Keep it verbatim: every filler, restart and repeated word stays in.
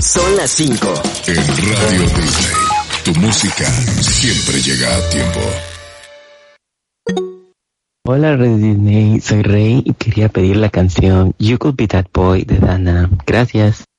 Son las cinco. En Radio Disney, tu música siempre llega a tiempo. Hola Radio Disney, soy Rey y quería pedir la canción You Could Be That Boy de Dana. Gracias.